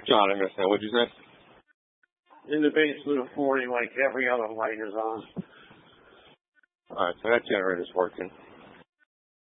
John, I missed that. What'd you say? In the basement of 40, like every other light is on. All right, so that generator's working.